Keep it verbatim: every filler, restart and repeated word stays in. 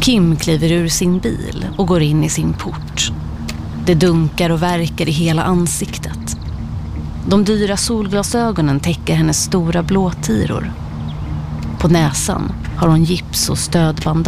Kim kliver ur sin bil och går in i sin port. Det dunkar och värker i hela ansiktet. De dyra solglasögonen täcker hennes stora blåtiror. På näsan har hon gips och stödband.